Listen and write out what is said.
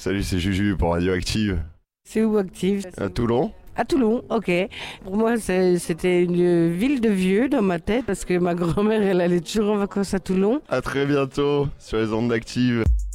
Salut, c'est Juju pour Radioactive. C'est où Active? À Toulon? À Toulon, ok. Pour moi, c'était une ville de vieux dans ma tête parce que ma grand-mère, elle allait toujours en vacances à Toulon. À très bientôt sur les ondes d'Active.